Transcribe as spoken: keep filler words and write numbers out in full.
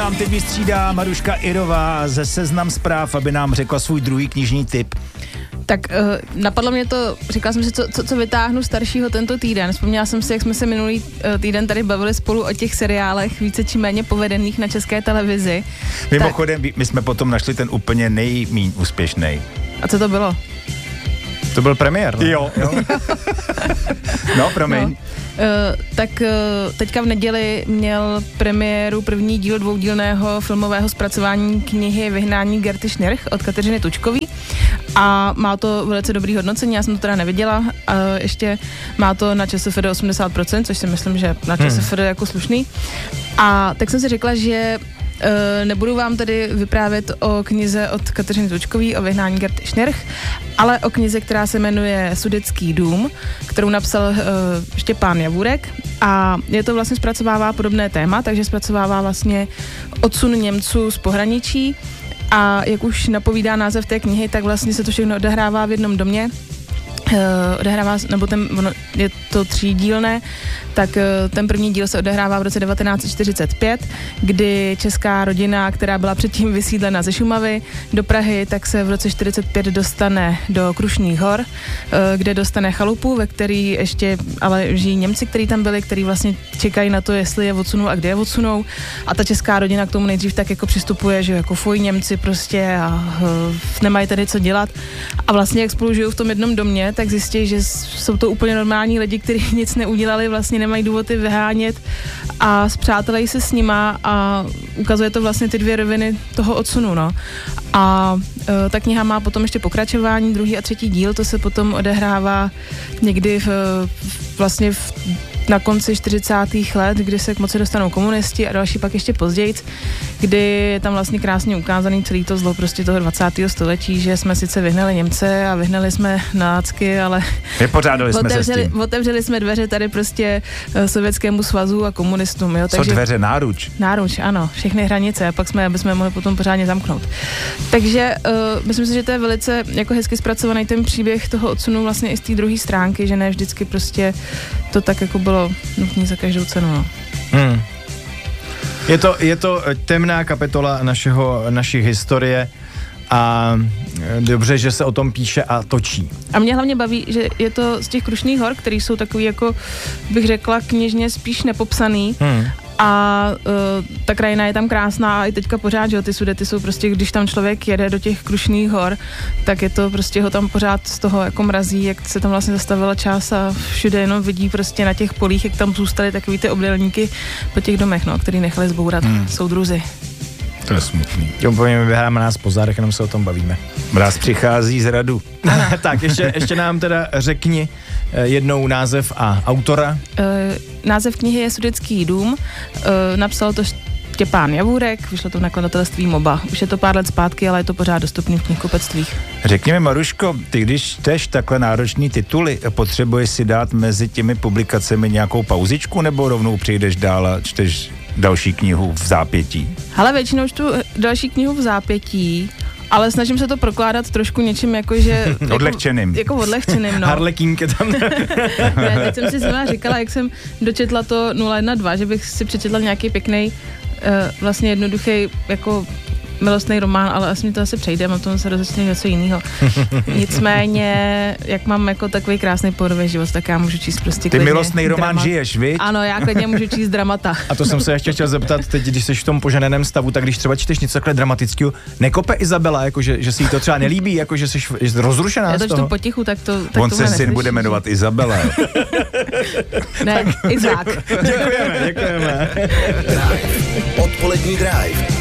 nám teď vystřídá Maruška Irová ze Seznam Zpráv, aby nám řekla svůj druhý knižní tip. Tak uh, napadlo mě to, říkala jsem si, co, co, co vytáhnu staršího tento týden. Vzpomněla jsem si, jak jsme se minulý uh, týden tady bavili spolu o těch seriálech více či méně povedených na České televizi. Mimochodem, tak... my jsme potom našli ten úplně nejmíň úspěšnej. A co to bylo? To byl premiér, ne? Jo. jo. No, promiň. No. Uh, tak uh, teďka v neděli měl premiéru první díl dvoudílného filmového zpracování knihy Vyhnání Gerty Schnirch od Kateřiny Tučkový a má to velice dobrý hodnocení, já jsem to teda neviděla, uh, ještě má to na ČSFD osmdesát procent, což si myslím, že na ČSFD hmm. jako slušný. A tak jsem si řekla, že Uh, nebudu vám tady vyprávět o knize od Kateřiny Tučkový o Vyhnání Gerty Schnirch, ale o knize, která se jmenuje Sudetský dům, kterou napsal uh, Štěpán Javůrek a je to vlastně zpracovává podobné téma, takže zpracovává vlastně odsun Němců z pohraničí a jak už napovídá název té knihy, tak vlastně se to všechno odehrává v jednom domě. Uh, odehrává, nebo ten, ono, je to třídílné, tak uh, ten první díl se odehrává v roce devatenáct set čtyřicet pět, kdy česká rodina, která byla předtím vysídlena ze Šumavy do Prahy, tak se v roce čtyřicet pět dostane do Krušných hor, uh, kde dostane chalupu, ve který ještě ale žijí Němci, kteří tam byli, kteří vlastně čekají na to, jestli je odsunou a kde je odsunou a ta česká rodina k tomu nejdřív tak jako přistupuje, že jako fuj Němci prostě a uh, nemají tady co dělat a vlastně jak spolu žijou v tom jednom domě, tak zjistí, že jsou to úplně normální lidi, kteří nic neudělali, vlastně nemají důvod je vyhánět a spřátelejí se s nima a ukazuje to vlastně ty dvě roviny toho odsunu, no. A e, ta kniha má potom ještě pokračování, druhý a třetí díl, to se potom odehrává někdy v, vlastně v na konci čtyřicátých let, kdy se k moci dostanou komunisti a další pak ještě později, kdy je tam vlastně krásně ukázaný celý to zlo prostě toho dvacátého století, že jsme sice vyhnali Němce a vyhnali jsme nácky, ale vypořádali jsme otevřeli, se s tím. Otevřeli jsme dveře tady prostě Sovětskému svazu a komunistům. Jo? Co Takže, dveře? Náruč? Náruč, ano. Všechny hranice a pak jsme, aby jsme mohli potom pořádně zamknout. Takže uh, myslím si, že to je velice jako hezky zpracovaný ten příběh toho odsunu vlastně i z té druhé stránky, že ne vždycky prostě to tak jako bylo nutné za každou cenu. No. Hmm. Je to, je to temná kapitola našeho, naší historie a dobře, že se o tom píše a točí. A mě hlavně baví, že je to z těch Krušných hor, který jsou takový jako, bych řekla, knižně spíš nepopsaný. Hmm. A uh, ta krajina je tam krásná a i teďka pořád, že ty Sudety jsou prostě, když tam člověk jede do těch Krušných hor, tak je to prostě ho tam pořád z toho jako mrazí, jak se tam vlastně zastavila čas a všude jenom vidí prostě na těch polích, jak tam zůstaly takový ty obdélníky po těch domech, no, který nechali zbourat hmm. soudruzi. To je smutný. Jo, povíme, vyhráme nás po zádech, jenom se o tom bavíme. Mráz přichází z radu. Tak, ještě, ještě nám teda řekni jednou název a autora. Uh, název knihy je Sudetský dům, uh, napsal to Štěpán Javůrek, vyšlo to v nakladatelství Moba. Už je to pár let zpátky, ale je to pořád dostupný v knihkupectvích. Řekni mi, Maruško, ty když čteš takhle náročný tituly, potřebuješ si dát mezi těmi publikacemi nějakou pauzičku, nebo rovnou přijdeš dál a čteš další knihu v zápětí? Hele, většinou čtu další knihu v zápětí, ale snažím se to prokládat trošku něčím jako, že... odlehčeným. Jako, jako odlehčeným, no. Harlekínke tam. Ne, teď jsem si zrovna říkala, jak jsem dočetla to nula jedna dva, že bych si přečetla nějaký pěkný, uh, vlastně jednoduchý, jako milostný román, ale asi mi to asi přejde, a tomu se rozečne něco jiného. Nicméně, jak mám jako takový krásný pohodový život, tak já můžu číst prostě Ty milostný román dramat. Žiješ, viď? Ano, já klidně můžu číst dramata. A to jsem se ještě chtěl zeptat, teď, když jsi v tom poženeném stavu, tak když třeba čteš něco takhle dramatického, nekope Izabela, jako že, že si jí to třeba nelíbí, jako že jsi rozrušená já to z toho? čtu potichu, tak to tak on se syn bude jmenovat Izabela. Ne, Izák. Děkujeme, děkujeme. Drive. Odpolední Drive.